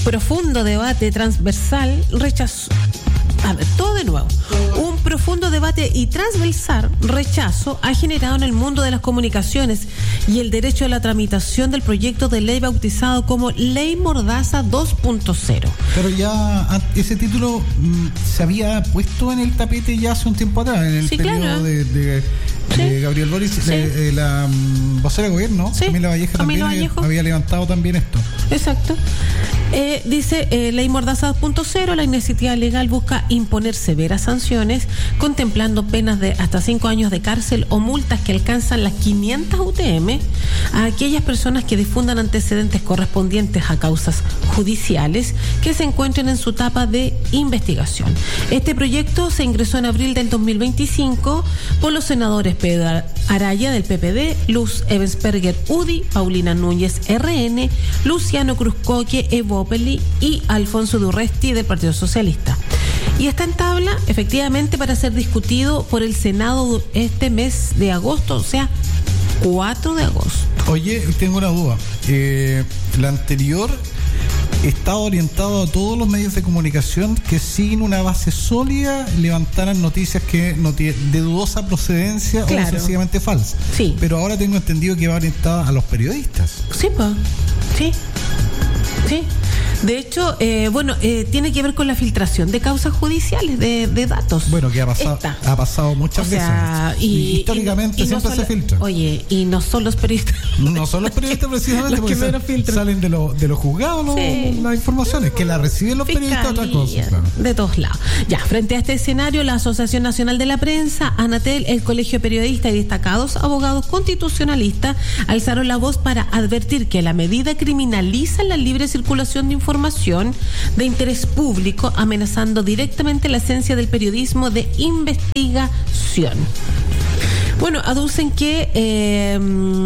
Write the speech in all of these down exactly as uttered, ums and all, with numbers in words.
profundo debate transversal rechazó. A ver, todo de nuevo. Un profundo debate y transversal rechazo ha generado en el mundo de las comunicaciones y el derecho a la tramitación del proyecto de ley bautizado como Ley Mordaza dos punto cero. Pero ya ese título mm, se había puesto en el tapete ya hace un tiempo atrás, en el sí, periodo claro. de, de, sí. de Gabriel Boric, sí. de, de la um, vocera de gobierno, sí. Camila Vallejo Camila también Vallejo. Había, había levantado también esto. Exacto. Eh, dice, eh, Ley Mordaza dos punto cero, la iniciativa legal busca imponer severas sanciones, contemplando penas de hasta cinco años de cárcel o multas que alcanzan las quinientas U T M a aquellas personas que difundan antecedentes correspondientes a causas judiciales que se encuentren en su etapa de investigación. Este proyecto se ingresó en abril del dos mil veinticinco por los senadores Pedro Araya del P P D, Luz Ebensperger U D I, Paulina Núñez R N, Luciano Cruzcoque Evópoli y Alfonso Durresti del Partido Socialista. Y está en tabla, efectivamente, para ser discutido por el Senado este mes de agosto, o sea, cuatro de agosto. Oye, tengo una duda. Eh, la anterior estaba orientado a todos los medios de comunicación que sin una base sólida levantaran noticias que no tienen de dudosa procedencia claro. o sencillamente falsas. Sí. Pero ahora tengo entendido que va orientada a los periodistas. Sí, pues. Sí. Sí. De hecho, eh, bueno, eh, tiene que ver con la filtración de causas judiciales, de, de datos. Bueno, que ha pasado, Esta. ha pasado muchas o sea, veces. Y, y históricamente y, y siempre no solo, se filtra. Oye, y no son los periodistas. No son los periodistas precisamente, los que porque sal, salen de, lo, de los juzgados sí. las informaciones, que las reciben los Fiscalía, periodistas, otra cosa. Claro. De todos lados. Ya, frente a este escenario, la Asociación Nacional de la Prensa, Anatel, el Colegio de Periodistas y destacados abogados constitucionalistas alzaron la voz para advertir que la medida criminaliza la libre circulación de información de interés público, amenazando directamente la esencia del periodismo de investigación. Bueno, aducen que eh,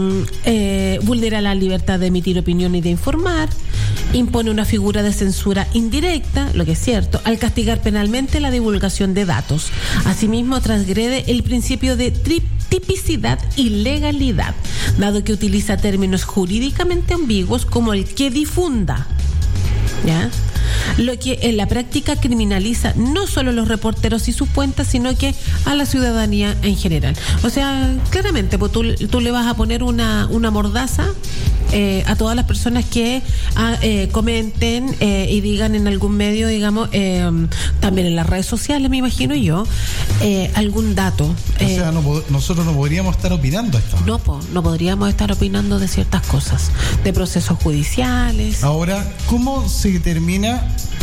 eh, vulnera la libertad de emitir opinión y de informar, impone una figura de censura indirecta, lo que es cierto, al castigar penalmente la divulgación de datos. Asimismo, transgrede el principio de tri- tipicidad y legalidad, dado que utiliza términos jurídicamente ambiguos como el que difunda. ¿Ya? Lo que en la práctica criminaliza no solo a los reporteros y sus cuentas, sino que a la ciudadanía en general. O sea, claramente, pues tú, tú le vas a poner una, una mordaza eh, a todas las personas que a, eh, comenten eh, y digan en algún medio, digamos, eh, también en las redes sociales, me imagino yo, eh, algún dato. Eh, o sea, no, nosotros no podríamos estar opinando esto. No, po, no podríamos estar opinando de ciertas cosas, de procesos judiciales. Ahora, ¿cómo se termina?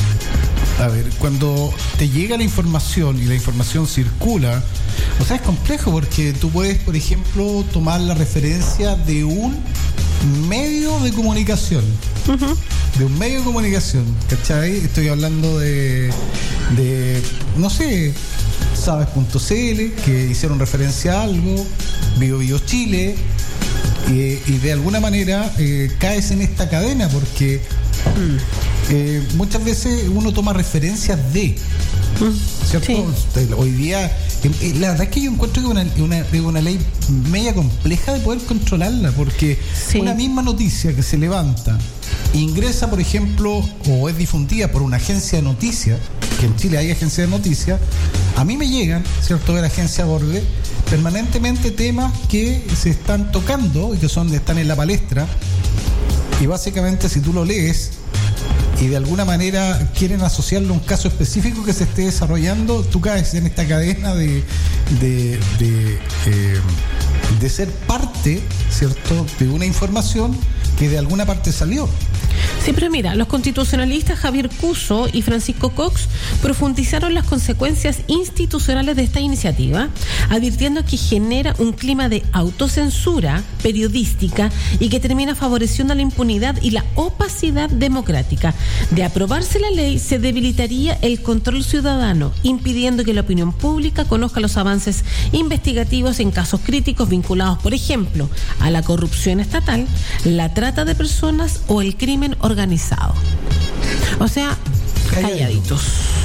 A ver, cuando te llega la información y la información circula, o sea, es complejo porque tú puedes, por ejemplo, tomar la referencia de un medio de comunicación, uh-huh. de un medio de comunicación, ¿cachai? Estoy hablando de, de no sé, sabes punto c l, que hicieron referencia a algo, Bio Bio Chile, eh, y de alguna manera eh, caes en esta cadena porque mm. Eh, muchas veces uno toma referencias de, ¿cierto? Sí. Hoy día, eh, la verdad es que yo encuentro que una, una, una ley media compleja de poder controlarla, porque sí. una misma noticia que se levanta, ingresa, por ejemplo, o es difundida por una agencia de noticias, que en Chile hay agencias de noticias, a mí me llegan, ¿cierto?, de la agencia Borde, permanentemente temas que se están tocando y que son están en la palestra, y básicamente si tú lo lees y de alguna manera quieren asociarlo a un caso específico que se esté desarrollando, tú caes en esta cadena de de, de, eh, de ser parte, ¿cierto?, de una información que de alguna parte salió. Sí, pero mira, los constitucionalistas Javier Cuso y Francisco Cox profundizaron las consecuencias institucionales de esta iniciativa, advirtiendo que genera un clima de autocensura periodística y que termina favoreciendo la impunidad y la opacidad democrática. De aprobarse la ley, se debilitaría el control ciudadano, impidiendo que la opinión pública conozca los avances investigativos en casos críticos vinculados, por ejemplo, a la corrupción estatal, la trata de personas o el crimen organizado. O sea, calladitos.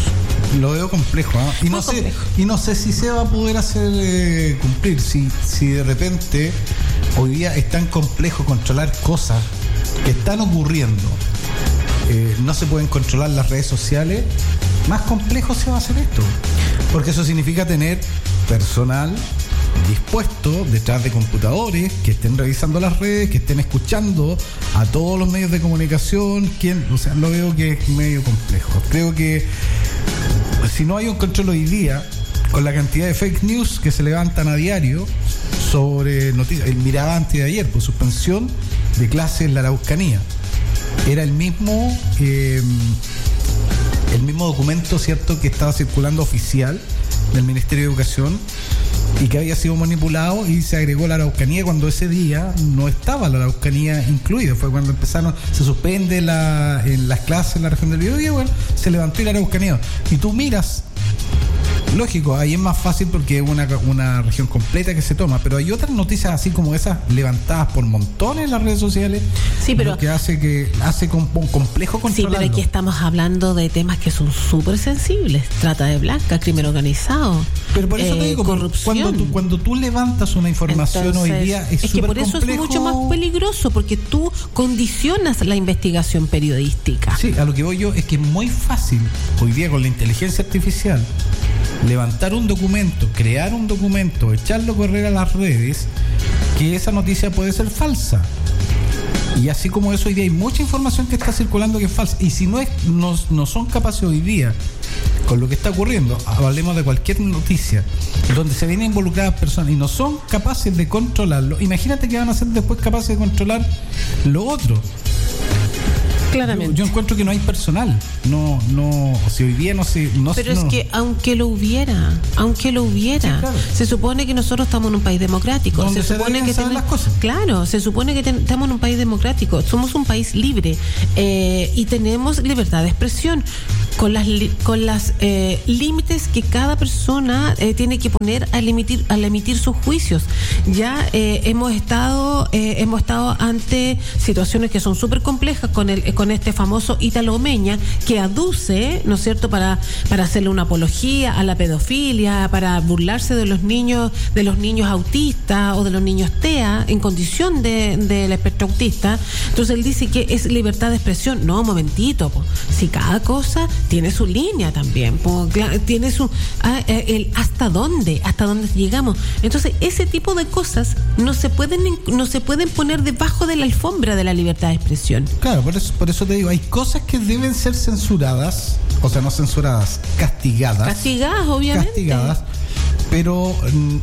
Lo veo complejo, ¿eh? y, no sé, y no sé si se va a poder hacer eh, cumplir, si, si de repente hoy día es tan complejo controlar cosas que están ocurriendo eh, no se pueden controlar las redes sociales, más complejo se va a hacer esto. Porque eso significa tener personal dispuesto detrás de computadores que estén revisando las redes, que estén escuchando a todos los medios de comunicación. Quien, o sea, lo veo que es medio complejo. Creo que si no hay un control hoy día, con la cantidad de fake news que se levantan a diario sobre noticias, el miraba antes de ayer, por suspensión de clases en la Araucanía, era el mismo eh, el mismo documento, cierto, que estaba circulando oficial del Ministerio de Educación y que había sido manipulado, y se agregó la Araucanía cuando ese día no estaba la Araucanía incluida. Fue cuando empezaron, se suspende la, en las clases en la región del Biobío, bueno, se levantó la Araucanía. Y tú miras, lógico, ahí es más fácil porque es una, una región completa que se toma, pero hay otras noticias así como esas levantadas por montones en las redes sociales, sí, pero, lo que hace que hace com, complejo controlarlo. Sí, pero aquí estamos hablando de temas que son súper sensibles: trata de blancas, crimen organizado, pero por eso eh, te digo, corrupción. Cuando tú, cuando tú levantas una información, entonces, hoy día es, es que por eso complejo. Es mucho más peligroso, porque tú condicionas la investigación periodística. Sí, a lo que voy yo es que es muy fácil hoy día con la inteligencia artificial levantar un documento, crear un documento, echarlo a correr a las redes, que esa noticia puede ser falsa. Y así como eso, hoy día hay mucha información que está circulando que es falsa. Y si no es, no, no son capaces hoy día, con lo que está ocurriendo, hablemos de cualquier noticia donde se vienen involucradas personas y no son capaces de controlarlo, imagínate que van a ser después capaces de controlar lo otro. Claramente. Yo, yo encuentro que no hay personal. No, no, si hoy día no se. No, Pero no. es que aunque lo hubiera, aunque lo hubiera, sí, claro, se supone que nosotros estamos en un país democrático. Donde se, se supone que ten... las cosas. Claro, se supone que ten, estamos en un país democrático. Somos un país libre eh, y tenemos libertad de expresión con las li, con las eh, límites que cada persona eh, tiene que poner al emitir al emitir sus juicios. Ya eh, hemos estado eh, hemos estado ante situaciones que son súper complejas con el con este famoso Ítalo Omeña, que aduce, ¿no es cierto?, para, para hacerle una apología a la pedofilia, para burlarse de los niños, de los niños autistas o de los niños T E A en condición de, del espectro autista. Entonces él dice que es libertad de expresión. No, momentito, po. Si cada cosa tiene su línea también, po. Tiene su ah, el hasta dónde, hasta dónde llegamos. Entonces ese tipo de cosas no se pueden no se pueden poner debajo de la alfombra de la libertad de expresión. Claro, por eso, por eso te digo, hay cosas que deben ser censuradas, o sea, no censuradas, castigadas. Castigadas, obviamente. Castigadas, pero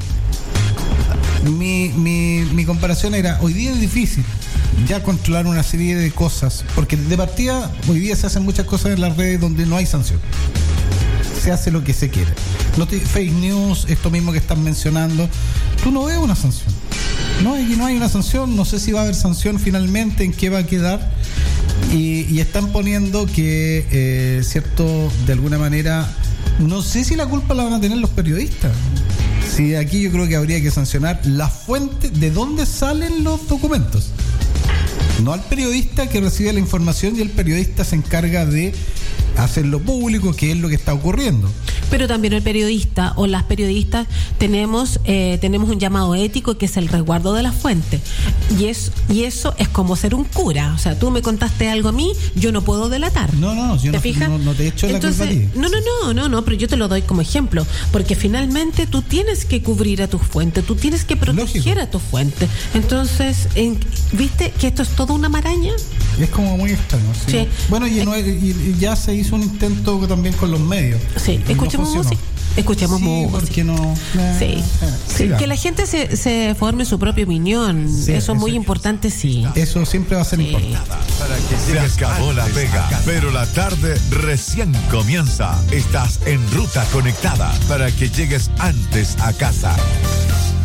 mm, mi, mi, mi comparación era, hoy día es difícil ya controlar una serie de cosas, porque de partida hoy día se hacen muchas cosas en las redes donde no hay sanción. Se hace lo que se quiere. No te, fake news, esto mismo que están mencionando, tú no ves una sanción. No, aquí no hay una sanción, no sé si va a haber sanción finalmente, en qué va a quedar. Y, y están poniendo que, eh, cierto, de alguna manera, no sé si la culpa la van a tener los periodistas. Sí, aquí yo creo que habría que sancionar la fuente de dónde salen los documentos. No al periodista que recibe la información, y el periodista se encarga de hacerlo público, que es lo que está ocurriendo. Pero también el periodista o las periodistas tenemos eh, tenemos un llamado ético, que es el resguardo de la fuente, y es y eso es como ser un cura. O sea, tú me contaste algo a mí, yo no puedo delatar. No, no, yo ¿Te no, fijas? No, no te echo Entonces, la culpa a ti. No, no, no, no, no, pero yo te lo doy como ejemplo, porque finalmente tú tienes que cubrir a tu fuente, tú tienes que proteger Lógico. a tu fuente. Entonces, en, ¿viste que esto es toda una maraña? Es como muy extraño. ¿Sí? Sí. Bueno, y, no, y, y ya se hizo un intento también con los medios. Sí, escuchemos no música. Escuchemos sí, música. ¿Por qué no? Sí. Eh, sí, que la gente se, se forme su propia opinión. Sí, eso es muy importante, sí. Eso siempre va a ser sí. importante. Para que se acabó la pega, pero la tarde recién comienza. Estás en Ruta Conectada para que llegues antes a casa.